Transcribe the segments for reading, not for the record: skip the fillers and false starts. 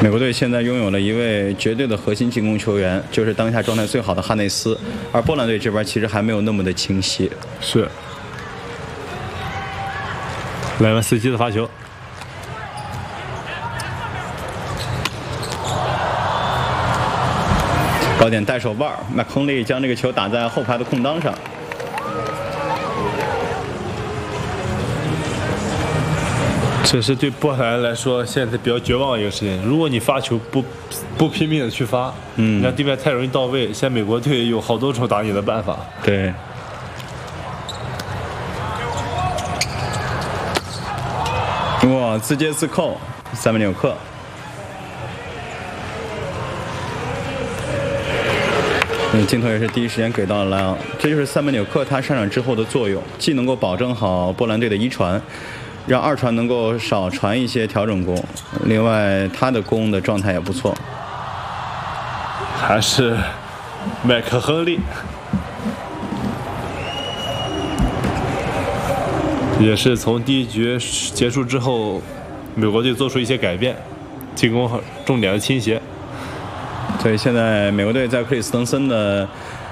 美国队现在拥有了一位绝对的核心进攻球员，就是当下状态最好的哈内斯，而波兰队这边其实还没有那么的清晰。 是。莱万斯基的发球， 高点带手腕，麦克亨利将这个球打在后排的空当上。 这是对波兰来说现在比较绝望的一个事情。如果你发球不拼命的去发，你让对面太容易到位。现在美国队有好多种打你的办法。 对。哇，自接自扣，塞门纽克。镜头也是第一时间给到了莱昂，这就是塞门纽克他上场之后的作用，既能够保证好波兰队的一传，让二传能够少传一些调整攻，另外他的攻的状态也不错。 还是麦克亨利，也是从第一局结束之后，美国队做出一些改变，进攻重点的倾斜。 所以现在美国队在克里斯滕森的，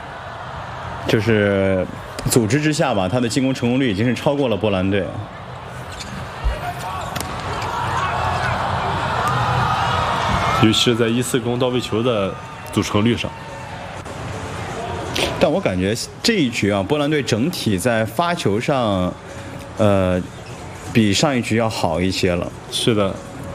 就是组织之下吧，他的进攻成功率已经是超过了波兰队。 尤其是在1-4攻到位球的组成率上。 但我感觉这一局啊，波兰队整体在发球上，比上一局要好一些了。 是的。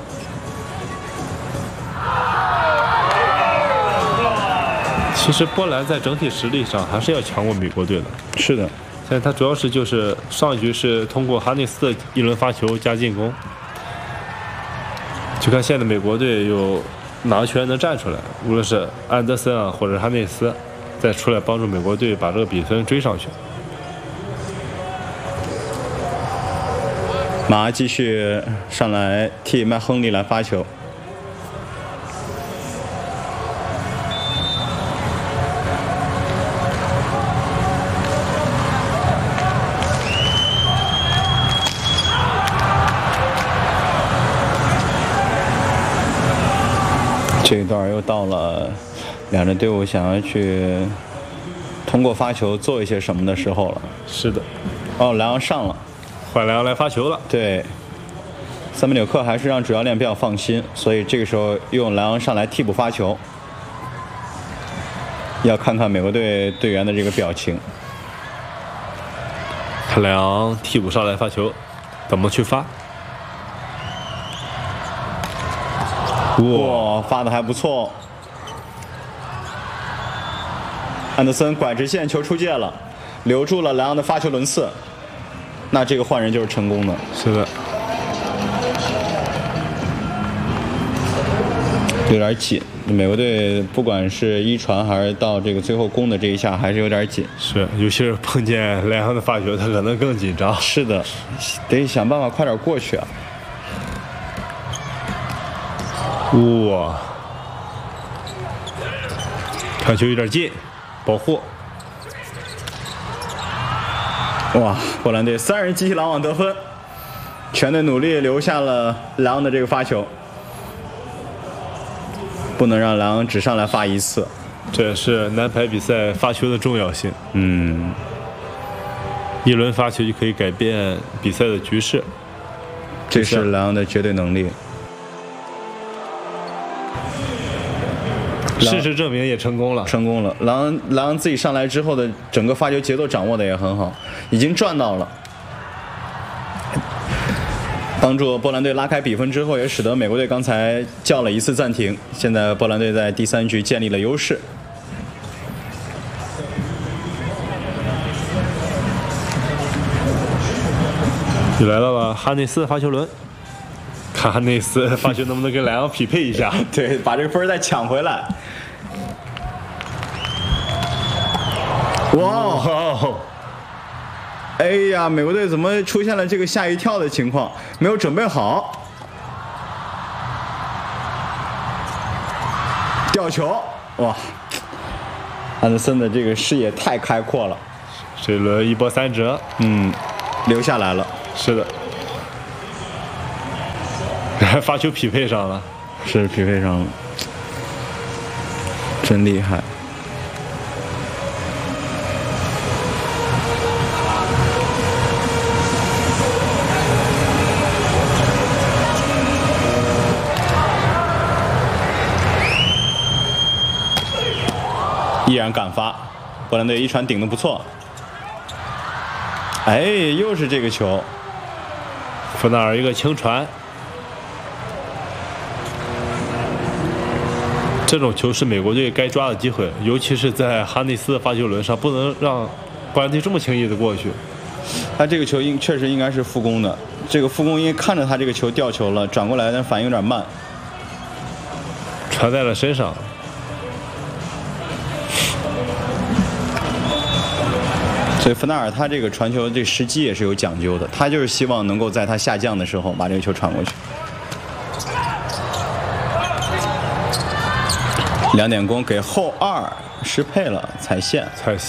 其实波兰在整体实力上还是要强过美国队的。 是的。 现在他主要是就是上一局是通过哈内斯的一轮发球加进攻。就看现在美国队有哪个球员能站出来，无论是安德森啊，或者哈内斯，再出来帮助美国队把这个比分追上去。 马继续上来替麦亨利来发球。这一段又到了两支队伍想要去通过发球做一些什么的时候了。 是的。 哦，莱昂上了， 换莱昂来发球了。 对，塞门纽克还是让主教练比较放心，所以这个时候用莱昂上来替补发球。要看看美国队队员的这个表情。 看莱昂替补上来发球，怎么去发？ 哇，发的还不错。安德森拐直线球出界了，留住了莱昂的发球轮次，那这个换人就是成功的。 是的。 有点紧，美国队不管是一传还是到这个最后攻的这一下，还是有点紧。 是，尤其是碰见莱昂的发球，他可能更紧张。 是的，得想办法快点过去啊。 哇，传球有点近，保护。 哇，波兰队3人集体拦网得分，全队努力留下了莱昂的这个发球，不能让莱昂只上来发一次。 这也是男排比赛发球的重要性。一轮发球就可以改变比赛的局势， 这是莱昂的绝对能力。 事实证明也成功了， 成功了。莱昂自己上来之后的整个发球节奏掌握的也很好，已经赚到了，帮助波兰队拉开比分之后，也使得美国队刚才叫了一次暂停。现在波兰队在第3局建立了优势。 又来到了哈内斯发球轮，看哈内斯发球能不能跟莱昂匹配一下。 对，把这个分再抢回来。哇！哎呀，美国队怎么出现了这个吓一跳的情况？没有准备好，吊球！哇，安德森的这个视野太开阔了。 这轮一波3折， 留下来了。 是的，发球匹配上了。 是匹配上了，真厉害。依然敢发，波兰队一传顶得不错。哎，又是这个球， 弗纳尔一个轻传，这种球是美国队该抓的机会，尤其是在哈内斯的发球轮上，不能让波兰队这么轻易的过去。 他这个球确实应该是副攻的，这个副攻因为看着他这个球掉球了，转过来但反应有点慢， 传在了身上。 所以弗纳尔他这个传球这时机也是有讲究的，他就是希望能够在他下降的时候把这个球传过去。2点攻给后2失配了，踩线。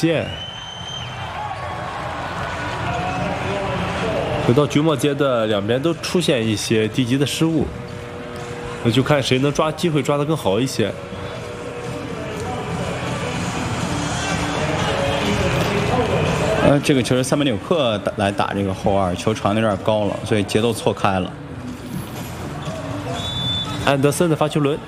回到局末阶段，两边都出现一些低级的失误，那就看谁能抓机会抓得更好一些。 这个球是塞门纽克来打这个后2，球传的有点高了，所以节奏错开了。 安德森的发球轮，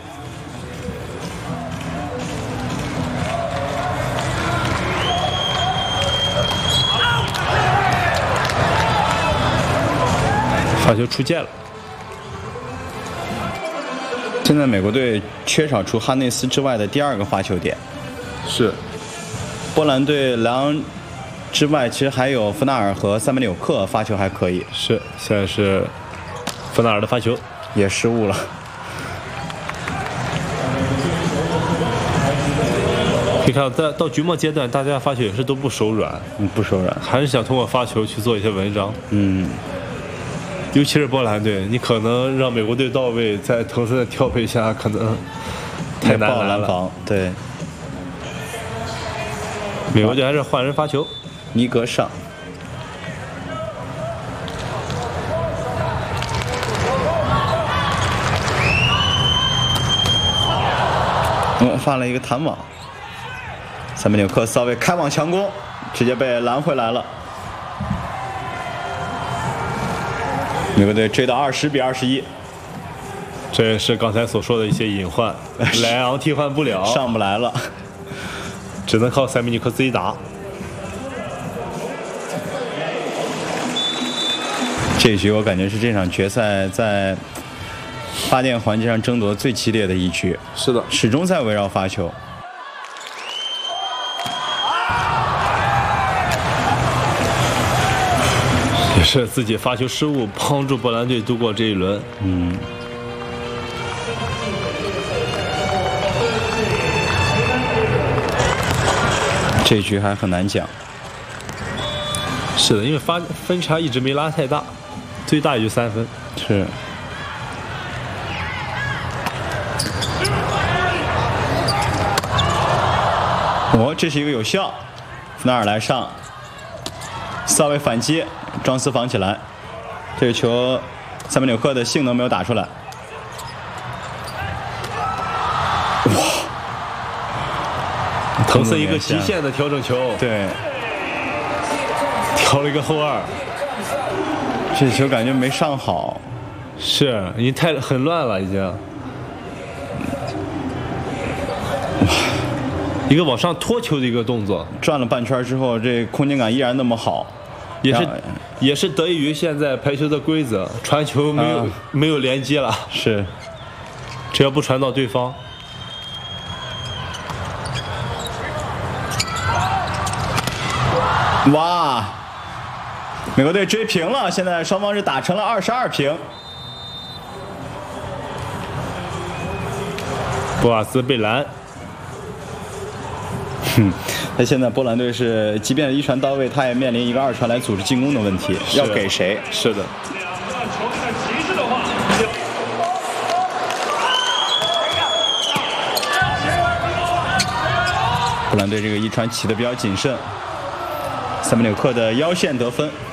发球出界了。 现在美国队缺少除哈内斯之外的第2个发球点。 是。 波兰队2之外，其实还有弗纳尔和塞门纽克发球还可以。 是，现在是弗纳尔的发球也失误了。 可以看到局末阶段，大家发球也是都不手软， 不手软， 还是想通过发球去做一些文章。尤其是波兰队，你可能让美国队到位，在滕森的调配下，可能太难了。 对， 美国队还是换人发球。 尼格上，发了一个弹网，塞门纽克稍微开网强攻，直接被拦回来了。美国队追到20比21， 这也是刚才所说的一些隐患，莱昂替换不了， 上不来了， 只能靠塞门纽克自己打。 这一局我感觉是这场决赛在发电环节上争夺最激烈的一局。 是的， 始终在围绕发球。 也是自己发球失误，帮助波兰队度过这一轮。 这一局还很难讲。 是的，因为分差一直没拉太大，最大也就3分。 是。这是一个有效，弗纳尔来上，稍微反击，庄斯防起来，这个球塞门纽克的性能没有打出来。哇！ 滕森一个极限的调整球， 对， 调了一个后2， 这球感觉没上好， 是已经很乱了，已经。一个往上拖球的一个动作， 转了半圈之后，这空间感依然那么好， 也是得益于现在排球的规则，传球没有连接了， 是， 只要不传到对方。 哇！美国队追平了，现在双方是打成了22平。 博瓦斯被拦。 那现在波兰队是，即便一传到位，他也面临一个2传来组织进攻的问题，要给谁？ 是的。 波兰队这个一传起的比较谨慎，塞门纽克的腰线得分。